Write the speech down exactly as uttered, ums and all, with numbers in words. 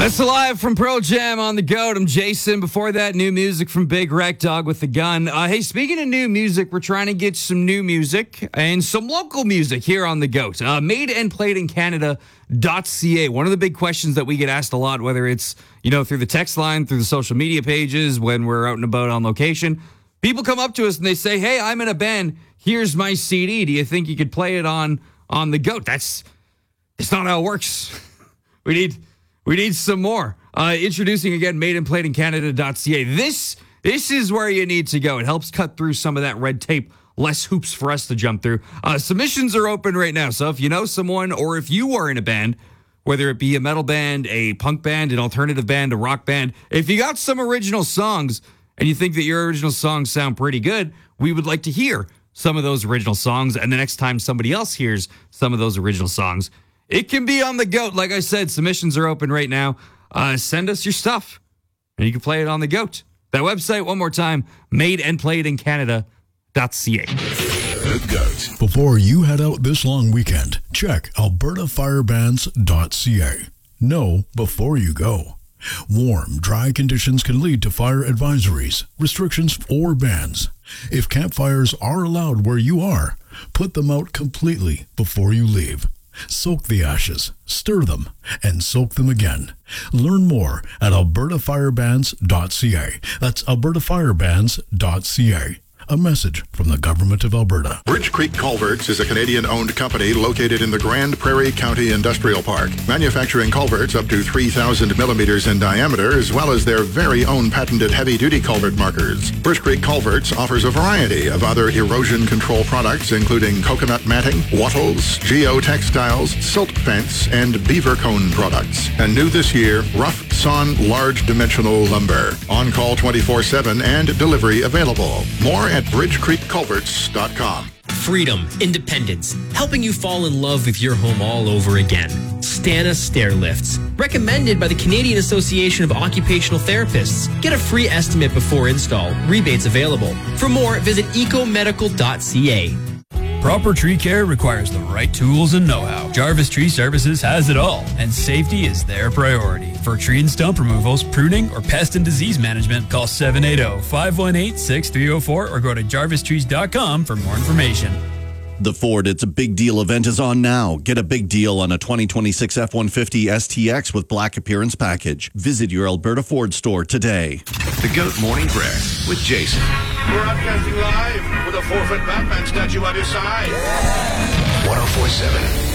That's live from Pearl Jam on the Goat. I'm Jason. Before that, new music from Big Wreck Dog with the Gun. Uh, hey, speaking of new music, we're trying to get some new music and some local music here on the Goat. Uh, made and played in Canada dot c a. One of the big questions that we get asked a lot, whether it's, you know, through the text line, through the social media pages, when we're out and about on location, people come up to us and they say, hey, I'm in a band. Here's my C D. Do you think you could play it on, on the Goat? That's, that's not how it works. We need... We need some more. Uh, introducing again, made and played in Canada dot c a. This this is where you need to go. It helps cut through some of that red tape. Less hoops for us to jump through. Uh, submissions are open right now. So if you know someone or if you are in a band, whether it be a metal band, a punk band, an alternative band, a rock band, if you got some original songs and you think that your original songs sound pretty good, we would like to hear some of those original songs. And the next time somebody else hears some of those original songs, it can be on the Goat. Like I said, submissions are open right now. Uh, send us your stuff, and you can play it on the Goat. That website, one more time, made and played in Canada dot c a. The Goat. Before you head out this long weekend, check Alberta Firebands dot c a. Know before you go. Warm, dry conditions can lead to fire advisories, restrictions, or bans. If campfires are allowed where you are, put them out completely before you leave. Soak the ashes, stir them, and soak them again. Learn more at Alberta Firebands dot c a. That's Alberta Firebands dot c a. A message from the Government of Alberta. Bridge Creek Culverts is a Canadian-owned company located in the Grand Prairie County Industrial Park, manufacturing culverts up to three thousand millimeters in diameter, as well as their very own patented heavy-duty culvert markers. Bridge Creek Culverts offers a variety of other erosion control products, including coconut matting, wattles, geotextiles, silt fence, and beaver cone products. And new this year, rough sawn large dimensional lumber. On-call twenty-four seven and delivery available. More at bridge creek culverts dot com. Freedom, independence, helping you fall in love with your home all over again. Stana Stair Lifts, recommended by the Canadian Association of Occupational Therapists. Get a free estimate before install. Rebates available. For more, visit eco medical dot c a. Proper tree care requires the right tools and know-how. Jarvis Tree Services has it all, and safety is their priority. For tree and stump removals, pruning, or pest and disease management, call seven eight zero, five one eight, six three zero four or go to jarvis trees dot com for more information. The Ford It's a Big Deal event is on now. Get a big deal on a twenty twenty-six F one fifty S T X with Black Appearance Package. Visit your Alberta Ford store today. The Goat Morning Prayer with Jason. Broadcasting live with a four-foot Batman statue on his side. one oh four point seven